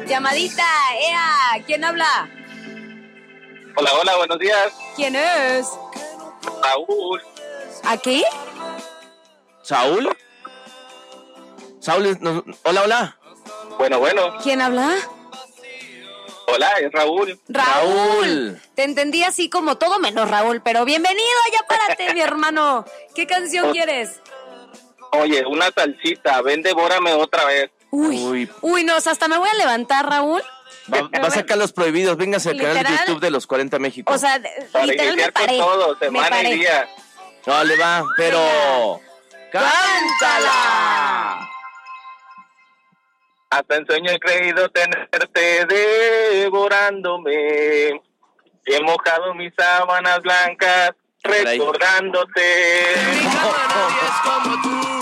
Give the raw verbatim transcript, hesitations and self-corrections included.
llamadita. ¡Ea! ¿Quién habla? Hola, hola, buenos días. ¿Quién es? Raúl. ¿Aquí? ¿Saúl? Saúl, es- no- hola, hola. Bueno, bueno. ¿Quién habla? Hola, es Raúl. Raúl. Raúl. Te entendí así como todo menos Raúl, pero bienvenido, ya párate, mi hermano. ¿Qué canción quieres? Oye, una salsita, ven, devórame otra vez. Uy, Uy. uy, no, o sea, hasta me voy a levantar, Raúl. Va, va a sacar los prohibidos. Véngase al canal de Literal. YouTube de los cuarenta México. O sea, Para literal me iniciar con paré. todo, me semana paré. y día. No le va, pero... ¡Cántala! Hasta en sueño he creído tenerte devorándome. He mojado mis sábanas blancas Caray. recordándote. Mi cama nadie es como tú.